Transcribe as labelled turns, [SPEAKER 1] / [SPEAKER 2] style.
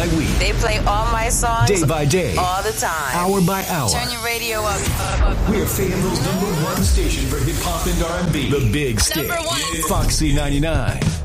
[SPEAKER 1] by week.
[SPEAKER 2] They play all my songs.
[SPEAKER 1] Day by day.
[SPEAKER 2] All the time.
[SPEAKER 1] Hour by hour.
[SPEAKER 2] Turn your radio up.
[SPEAKER 1] We're Fayetteville's #1 station for hip-hop and R&B. The Big Stick.
[SPEAKER 2] #1.
[SPEAKER 1] Foxy 99.